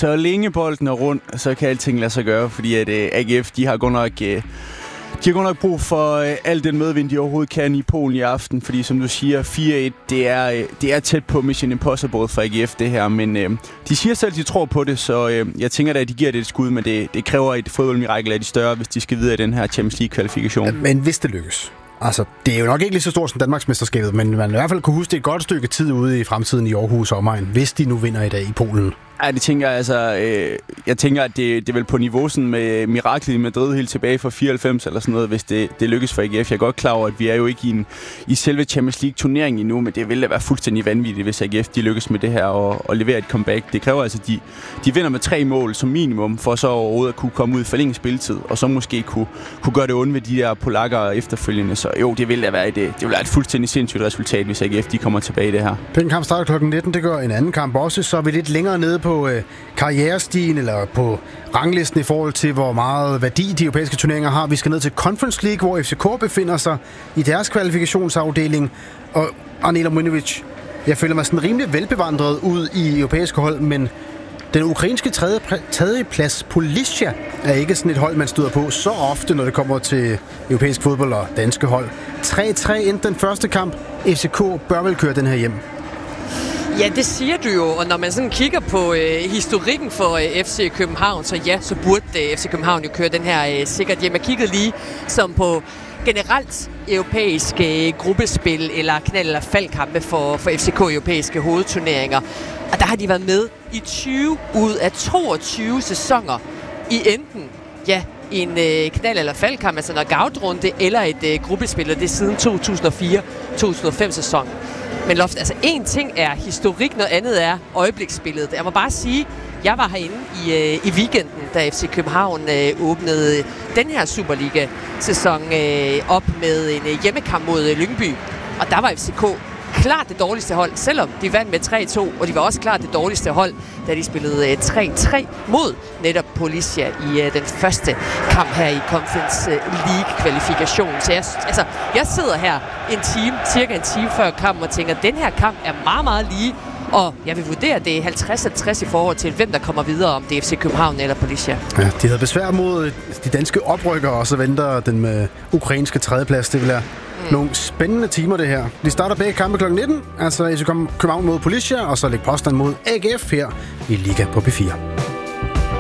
så længe bolden er rundt, så kan alting lade sig gøre, fordi at AGF, de har godt nok brug for al den medvind, de overhovedet kan i Polen i aften, fordi som du siger, 4-1, det er tæt på Mission Impossible for AGF det her, men de siger selv, at de tror på det, så jeg tænker da, at de giver det et skud, men det kræver et fodboldmirakel af de større, hvis de skal videre i den her Champions League-kvalifikation. Men hvis det lykkes, altså det er jo nok ikke lige så stort som Danmarksmesterskabet, men man i hvert fald kunne huske det et godt stykke tid ude i fremtiden i Aarhus og omegn, hvis de nu vinder i dag i Polen. Ja, det tænker jeg altså. Jeg tænker, at det er vel på niveau sådan med miraklet i Madrid helt tilbage fra 94 eller sådan noget, hvis det lykkes for AGF. Jeg er godt klar over, at vi er jo ikke i selve Champions League-turneringen endnu, men det vil da være fuldstændig vanvittigt, hvis AGF de lykkes med det her og levere et comeback. Det kræver altså, at de vinder med 3 mål som minimum, for så overhovedet at kunne komme ud i forlænget spilletid, og så måske kunne gøre det ondt ved de der polakker efterfølgende. Så jo, det vil da være et fuldstændig sindssygt resultat, hvis AGF de kommer tilbage i det her. Den kamp starter klokken 19, det gør en anden kamp også, så er vi lidt længere nede på karrierestigen eller på ranglisten i forhold til, hvor meget værdi de europæiske turneringer har. Vi skal ned til Conference League, hvor FCK befinder sig i deres kvalifikationsafdeling. Og Anel Ominovic, jeg føler mig sådan rimelig velbevandret ud i europæiske hold, men den ukrainske tredjeplads Polisia er ikke sådan et hold, man støder på så ofte, når det kommer til europæisk fodbold og danske hold. 3-3 endte den første kamp. FCK bør vel køre den her hjem. Ja, det siger du jo, og når man sådan kigger på historikken for FC København, så ja, så burde FC København jo køre den her sikkert hjem. Jeg kiggede lige som på generelt europæiske gruppespil eller knald- eller faldkampe for FCK europæiske hovedturneringer. Og der har de været med i 20 ud af 22 sæsoner i enten, ja, en knald- eller faldkamp, altså en knockout-runde eller et gruppespil, og det er siden 2004-2005 sæson. Men Loft, altså en ting er historik, noget andet er øjebliksbilledet. Jeg må bare sige, jeg var herinde i weekenden, da FC København åbnede den her Superliga-sæson op med en hjemmekamp mod Lyngby. Og der var FCK klart det dårligste hold, selvom de vandt med 3-2, og de var også klart det dårligste hold, da de spillede 3-3 mod netop Polisia i den første kamp her i Conference League-kvalifikationen. Så jeg sidder her cirka en time før kampen og tænker, at den her kamp er meget, meget lige, og jeg vil vurdere, at det er 50-50 i forhold til, hvem der kommer videre, om det er FC København eller Polisia. Ja, de havde besvær mod de danske oprykkere, og så venter den med ukrainske tredjeplads. Det vil være nogle spændende timer, det her. De starter begge kampe kl. 19, altså FC København mod Polisia, og så lægger påstand mod AGF her i Liga på P4.